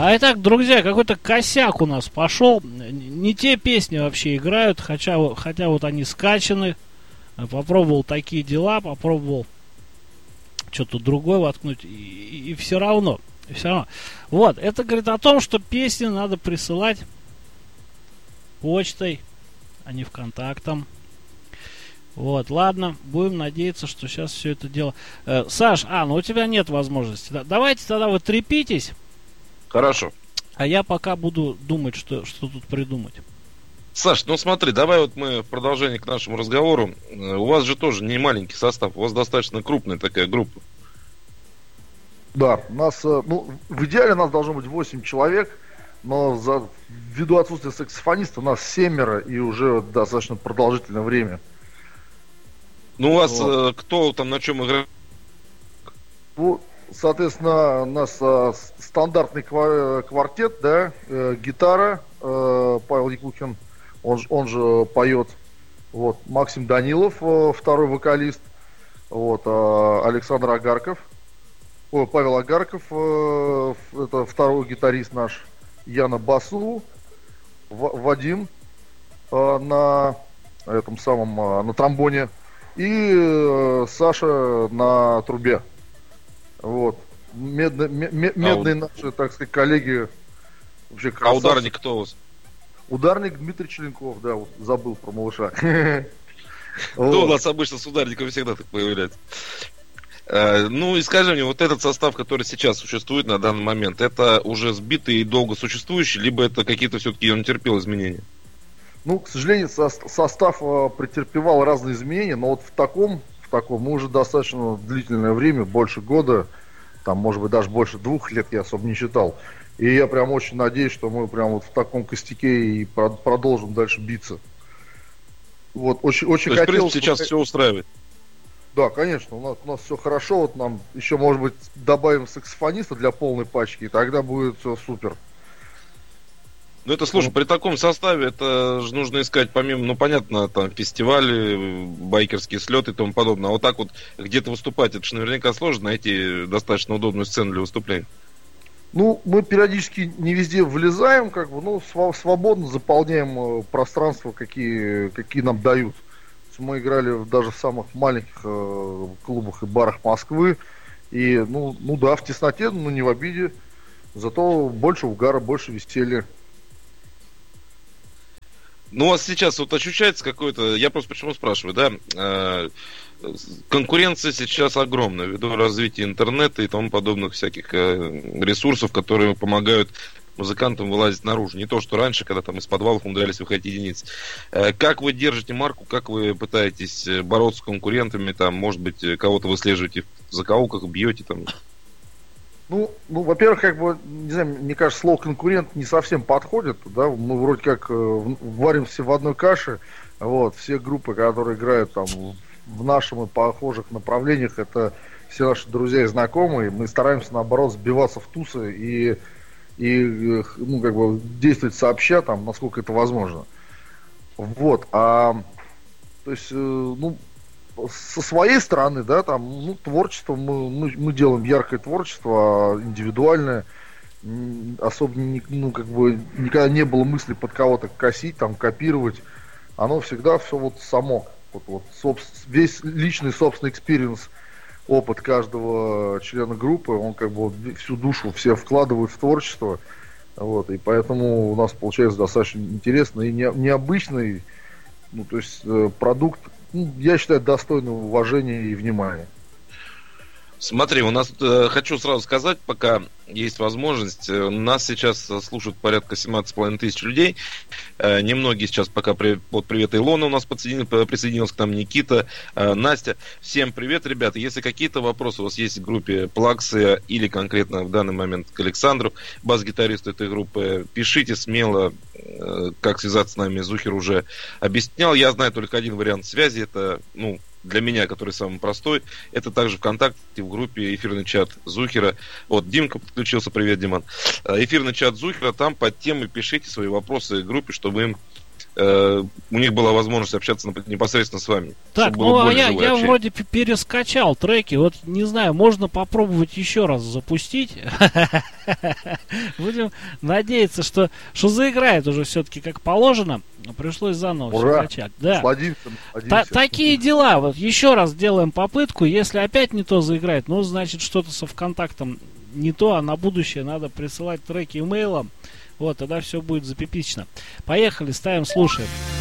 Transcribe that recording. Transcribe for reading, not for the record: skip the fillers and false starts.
А итак, друзья, какой-то косяк у нас пошел. Не те песни вообще играют, хотя вот они скачаны. Попробовал такие дела, попробовал что-то другое воткнуть, и все равно. Вот, это говорит о том, что песни надо присылать почтой, а не ВКонтактом. Вот, ладно, будем надеяться, что сейчас все это дело... Саш, ну у тебя нет возможности. Давайте тогда вы трепитесь. Хорошо. А я пока буду думать, что тут придумать. Саш, ну смотри, давай вот мы в продолжение к нашему разговору. У вас же тоже не маленький состав, у вас достаточно крупная такая группа. Да, у нас, в идеале нас должно быть 8 человек, но ввиду отсутствия саксофониста у нас 7 и уже достаточно продолжительное время. Ну, у вас кто там на чем играет? Ну, соответственно, у нас стандартный квартет, да, гитара, Павел Якухин, он же поет, вот, Максим Данилов, второй вокалист, вот, Александр Агарков, Павел Агарков, это второй гитарист наш, Яна басу, Вадим на этом самом, на тромбоне, и Саша на трубе. Вот. Медные наши, так сказать, коллеги. Вообще красавцы. А ударник кто у вас? Ударник Дмитрий Челенков, да, вот забыл про малыша. Ну, у нас обычно с ударником всегда так появляется. Ну и скажи мне, вот этот состав, который сейчас существует на данный момент, это уже сбитый и долго существующий, либо это какие-то все-таки он терпел изменения? Ну, к сожалению, состав претерпевал разные изменения, но вот в таком мы уже достаточно длительное время, больше года, там, может быть, даже больше 2 лет я особо не считал. И я прям очень надеюсь, что мы прям вот в таком костяке и продолжим дальше биться. Вот, очень хотелось. То есть, в принципе, сейчас все устраивает? Да, конечно, у нас все хорошо, вот нам еще, может быть, добавим саксофониста для полной пачки, и тогда будет все супер. Ну это, слушай, при таком составе это же нужно искать помимо, ну понятно, там фестивали, байкерские слеты и тому подобное. А вот так вот где-то выступать, это же наверняка сложно найти достаточно удобную сцену для выступления. Ну, мы периодически не везде влезаем, как бы, ну, свободно заполняем пространство, какие нам дают. Мы играли даже в самых маленьких клубах и барах Москвы. И, ну да, в тесноте, но не в обиде. Зато больше угара, больше веселья. Ну, у вас сейчас вот ощущается какое-то... Я просто почему спрашиваю, да? Конкуренция сейчас огромная ввиду развития интернета и тому подобных всяких ресурсов, которые помогают музыкантам вылазить наружу. Не то, что раньше, когда там из подвалов умудрялись выходить единицы. Как вы держите марку, как вы пытаетесь бороться с конкурентами, там, может быть, кого-то выслеживаете в закоулках, бьете там? Ну, во-первых, как бы, не знаю, мне кажется, слово конкурент не совсем подходит, да, мы вроде как варимся в одной каше, вот, все группы, которые играют там в нашем и похожих направлениях, это все наши друзья и знакомые, мы стараемся, наоборот, сбиваться в тусы и ну, как бы, действовать сообща, там, насколько это возможно. Вот, то есть, ну, со своей стороны, да, там, ну, творчество, мы делаем яркое творчество, индивидуальное, особо, ну, как бы, никогда не было мысли под кого-то косить, там, копировать, оно всегда все вот само, вот весь личный собственный экспириенс, опыт каждого члена группы, он как бы всю душу все вкладывают в творчество, вот, и поэтому у нас получается достаточно интересный и необычный, ну, то есть, продукт, я считаю, достойного уважения и внимания. Смотри, у нас, хочу сразу сказать, пока есть возможность, нас сейчас слушают порядка 17,5 тысяч людей. Немногие сейчас пока, вот привет, Илона у нас присоединилась к нам, Никита, Настя. Всем привет, ребята. Если какие-то вопросы у вас есть в группе Плаксы или конкретно в данный момент к Александру, бас-гитаристу этой группы, пишите смело, как связаться с нами. Зухер уже объяснял. Я знаю только один вариант связи, это, ну, для меня, который самый простой, это также ВКонтакте, в группе эфирный чат Зухера. Вот, Димка подключился, привет, Диман. Эфирный чат Зухера, там под темой пишите свои вопросы в группе, чтобы им у них была возможность общаться непосредственно с вами. Так, ну я вроде перескачал треки, вот не знаю, можно попробовать еще раз запустить. Будем надеяться, что заиграет уже все-таки как положено. Пришлось заново все качать. Да. Такие дела. Вот еще раз делаем попытку. Если опять не то заиграет, ну, значит, что-то со ВКонтактом не то, а на будущее надо присылать треки имейлом. Вот, тогда все будет запипично. Поехали, ставим, слушаем.